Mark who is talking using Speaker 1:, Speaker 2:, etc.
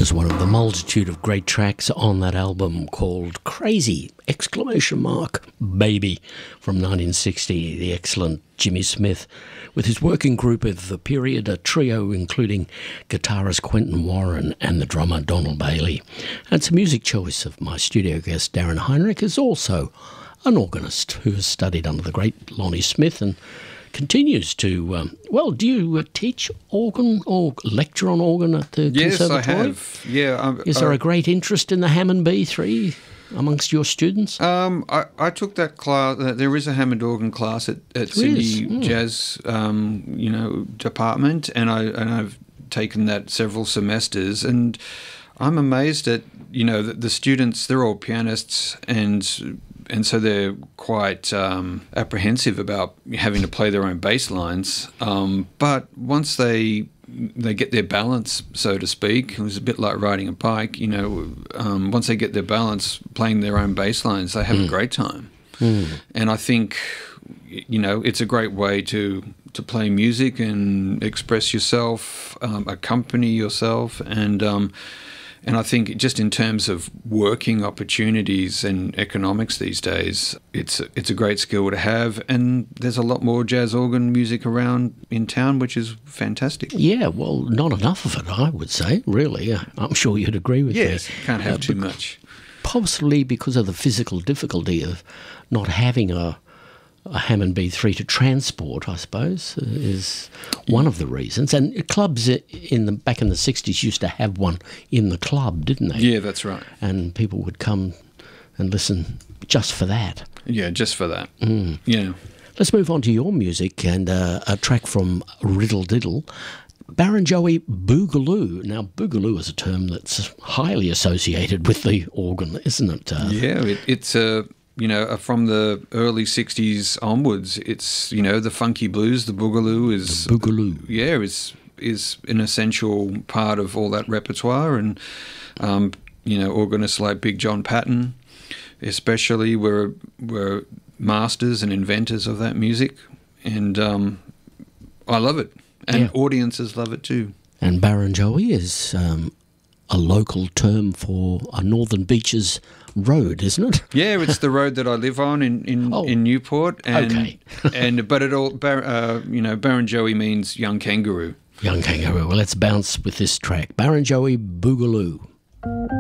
Speaker 1: Just one of the multitude of great tracks on that album called Crazy! Baby from 1960, the excellent Jimmy Smith, with his working group of the period, a trio including guitarist Quentin Warren and the drummer Donald Bailey. And it's a music choice of my studio guest Darren Heinrich, who's also an organist who has studied under the great Lonnie Smith and continues to, do you teach organ or lecture on organ at the conservatory?
Speaker 2: Yes, I have. Yeah.
Speaker 1: Is there a great interest in the Hammond B3 amongst your students?
Speaker 2: I took that class. There is a Hammond organ class at Sydney Jazz, department, and I've taken that several semesters, and I'm amazed at the students. They're all pianists, and so they're quite apprehensive about having to play their own bass lines. But once they get their balance, so to speak, it was a bit like riding a bike, once they get their balance playing their own bass lines, they have a great time. And I think, it's a great way to play music and express yourself, accompany yourself, and I think just in terms of working opportunities and economics these days, it's a great skill to have. And there's a lot more jazz organ music around in town, which is fantastic.
Speaker 1: Yeah, well, not enough of it, I would say, really. I'm sure you'd agree with me.
Speaker 2: Yes, can't have too much.
Speaker 1: Possibly because of the physical difficulty of not having a Hammond B3 to transport, I suppose, is one of the reasons. And clubs back in the 60s used to have one in the club, didn't they?
Speaker 2: Yeah, that's right.
Speaker 1: And people would come and listen just for that.
Speaker 2: Yeah, just for that. Yeah.
Speaker 1: Let's move on to your music and a track from Riddle Diddle, Barrenjoey Boogaloo. Now, Boogaloo is a term that's highly associated with the organ, isn't it?
Speaker 2: It's from the early 60s onwards, it's, the funky blues, the boogaloo is...
Speaker 1: The boogaloo.
Speaker 2: Yeah, is an essential part of all that repertoire. And, organists like Big John Patton especially were masters and inventors of that music. And I love it. And audiences love it too. And
Speaker 1: Barrenjoey is a local term for a Northern Beaches road, isn't it?
Speaker 2: Yeah, it's the road that I live on in Newport. And,
Speaker 1: okay.
Speaker 2: But it all, Barrenjoey means young kangaroo.
Speaker 1: Young kangaroo. Well, let's bounce with this track. Barrenjoey Boogaloo.